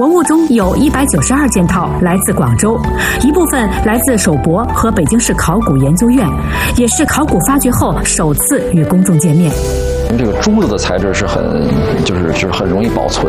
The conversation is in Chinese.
文物中有192件套来自广州，一部分来自首博和北京市考古研究院，也是考古发掘后首次与公众见面。 这个珠子的材质是很容易保存